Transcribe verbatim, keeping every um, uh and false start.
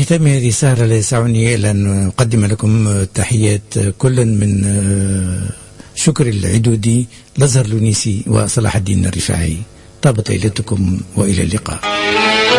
ختام هذه السهرة لا يسعني إلا أن أقدم لكم تحيات كل من شكر العدودي، لزهر لونيسي، وصلاح الدين الرفاعي. طابت ليلتكم وإلى اللقاء.